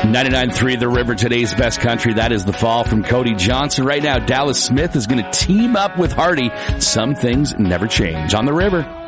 99.3 The River, today's best country. That is The Fall from Cody Johnson. Right now, Dallas Smith is going to team up with Hardy. Some things never change on The River.